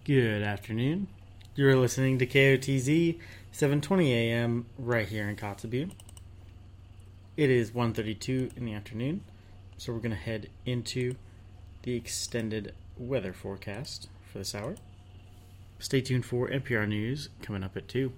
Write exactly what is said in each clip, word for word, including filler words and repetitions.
Good afternoon. You're listening to K O T Z seven twenty A M right here in Kotzebue. It is one thirty-two in the afternoon, so we're going to head into the extended weather forecast for this hour. Stay tuned for N P R News coming up at two.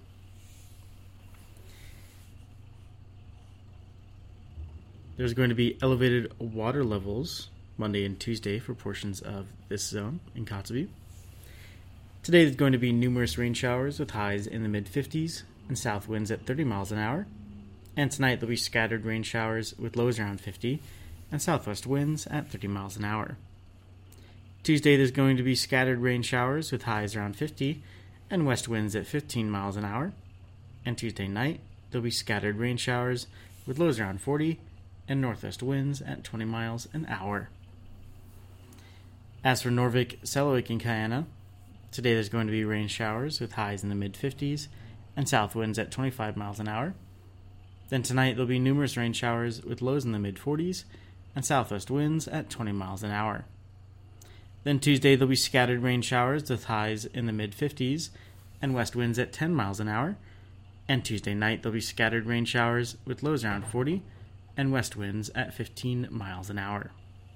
There's going to be elevated water levels Monday and Tuesday for portions of this zone in Kotzebue. Today there's going to be numerous rain showers with highs in the mid-fifties and south winds at thirty miles an hour. And tonight there'll be scattered rain showers with lows around fifty and southwest winds at thirty miles an hour. Tuesday there's going to be scattered rain showers with highs around fifty and west winds at fifteen miles an hour. And Tuesday night there'll be scattered rain showers with lows around forty and northwest winds at twenty miles an hour. As for Norvik, Selawik, and Kayana, today there's going to be rain showers with highs in the mid-fifties and south winds at twenty-five miles an hour. Then tonight there'll be numerous rain showers with lows in the mid-forties and southwest winds at twenty miles an hour. Then Tuesday there'll be scattered rain showers with highs in the mid-fifties and west winds at ten miles an hour. And Tuesday night there'll be scattered rain showers with lows around forty and west winds at fifteen miles an hour.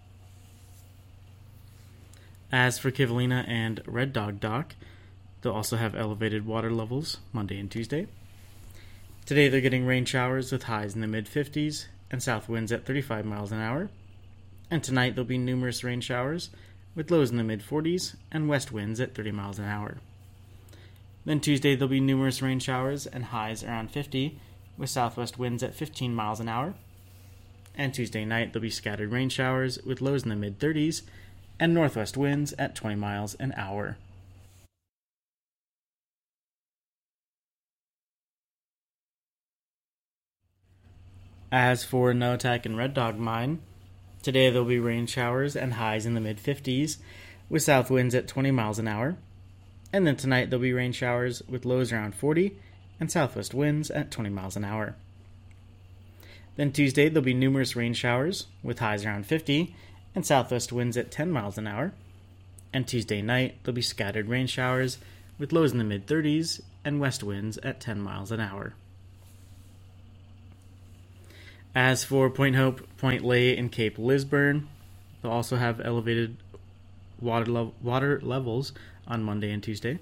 As for Kivalina and Red Dog Dock, they'll also have elevated water levels Monday and Tuesday. Today they're getting rain showers with highs in the mid-fifties and south winds at thirty-five miles an hour. And tonight there'll be numerous rain showers with lows in the mid-forties and west winds at thirty miles an hour. Then Tuesday there'll be numerous rain showers and highs around fifty with southwest winds at fifteen miles an hour. And Tuesday night there'll be scattered rain showers with lows in the mid-thirties and northwest winds at twenty miles an hour. As for Noatak and Red Dog Mine, today there'll be rain showers and highs in the mid-fifties with south winds at twenty miles an hour. And then tonight there'll be rain showers with lows around forty and southwest winds at twenty miles an hour. Then Tuesday there'll be numerous rain showers with highs around fifty and southwest winds at ten miles an hour. And Tuesday night there'll be scattered rain showers with lows in the mid-thirties and west winds at ten miles an hour. As for Point Hope, Point Lay, and Cape Lisburne, they'll also have elevated water, lo- water levels on Monday and Tuesday.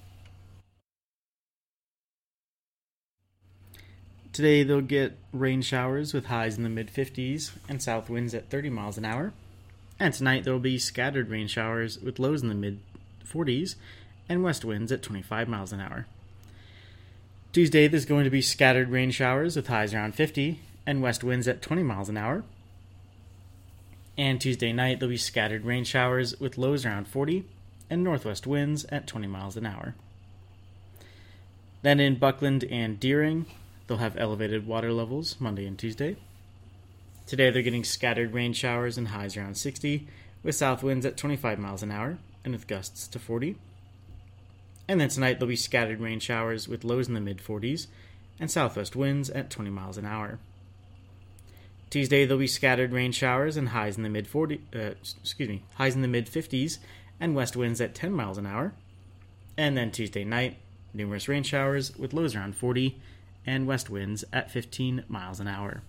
Today they'll get rain showers with highs in the mid-fifties and south winds at thirty miles an hour. And tonight there will be scattered rain showers with lows in the mid-forties and west winds at twenty-five miles an hour. Tuesday there's going to be scattered rain showers with highs around fifty and west winds at twenty miles an hour. And Tuesday night there'll be scattered rain showers with lows around forty and northwest winds at twenty miles an hour. Then in Buckland and Deering, they'll have elevated water levels Monday and Tuesday. Today they're getting scattered rain showers and highs around sixty, with south winds at twenty-five miles an hour and with gusts to forty. And then tonight there'll be scattered rain showers with lows in the mid-forties and southwest winds at twenty miles an hour. Tuesday there'll be scattered rain showers and highs in the mid-forty, uh, excuse me, highs in the mid-fifties and west winds at ten miles an hour. And then Tuesday night, numerous rain showers with lows around forty and west winds at fifteen miles an hour.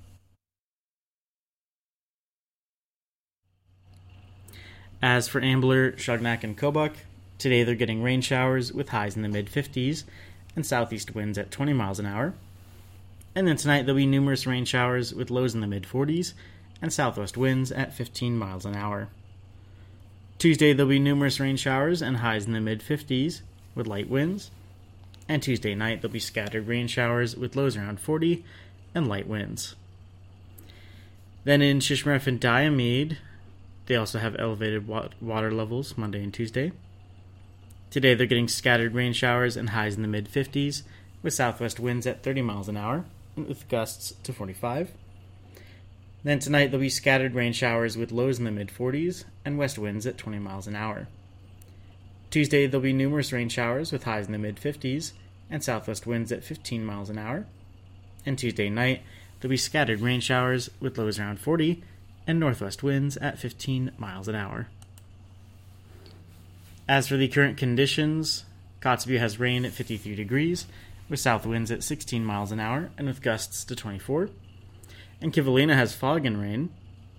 As for Ambler, Shugnack, and Kobuk, today they're getting rain showers with highs in the mid-fifties and southeast winds at twenty miles an hour. And then tonight there'll be numerous rain showers with lows in the mid-forties and southwest winds at fifteen miles an hour. Tuesday there'll be numerous rain showers and highs in the mid-fifties with light winds. And Tuesday night there'll be scattered rain showers with lows around forty and light winds. Then in Shishmaref and Diomede, they also have elevated water levels Monday and Tuesday. Today they're getting scattered rain showers and highs in the mid-fifties with southwest winds at thirty miles an hour and with gusts to forty-five. Then tonight there'll be scattered rain showers with lows in the mid-forties and west winds at twenty miles an hour. Tuesday there'll be numerous rain showers with highs in the mid-fifties and southwest winds at fifteen miles an hour. And Tuesday night there'll be scattered rain showers with lows around forty and northwest winds at fifteen miles an hour. As for the current conditions, Kotzebue has rain at fifty-three degrees, with south winds at sixteen miles an hour and with gusts to twenty-four. And Kivalina has fog and rain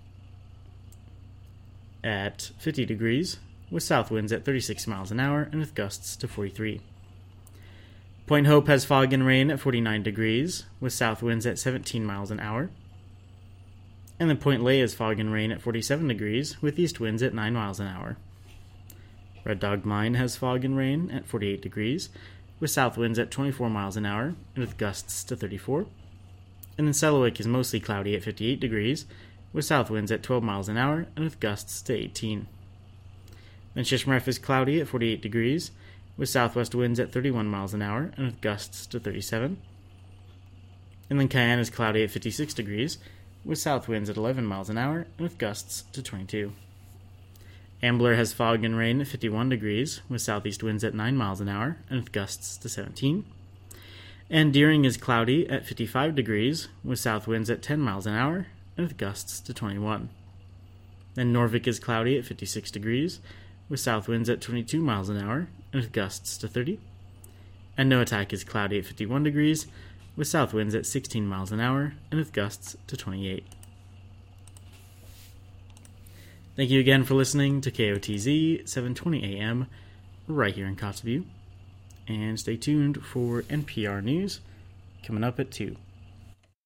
at fifty degrees, with south winds at thirty-six miles an hour and with gusts to forty-three. Point Hope has fog and rain at forty-nine degrees, with south winds at seventeen miles an hour. And then Point Lay has fog and rain at forty-seven degrees, with east winds at nine miles an hour. Red Dog Mine has fog and rain at forty-eight degrees, with south winds at twenty-four miles an hour and with gusts to thirty-four. And then Selawik is mostly cloudy at fifty-eight degrees, with south winds at twelve miles an hour and with gusts to eighteen. Then Shishmaref is cloudy at forty-eight degrees, with southwest winds at thirty-one miles an hour and with gusts to thirty-seven. And then Cayenne is cloudy at fifty-six degrees, with south winds at eleven miles an hour and with gusts to twenty-two. Ambler has fog and rain at fifty-one degrees, with southeast winds at nine miles an hour and with gusts to seventeen. And Deering is cloudy at fifty-five degrees, with south winds at ten miles an hour and with gusts to twenty-one. Then Norvik is cloudy at fifty-six degrees, with south winds at twenty-two miles an hour and with gusts to thirty. And Noatak is cloudy at fifty-one degrees, with south winds at sixteen miles an hour and with gusts to twenty-eight. Thank you again for listening to K O T Z seven twenty A M right here in Kotzebue. And stay tuned for N P R News coming up at two.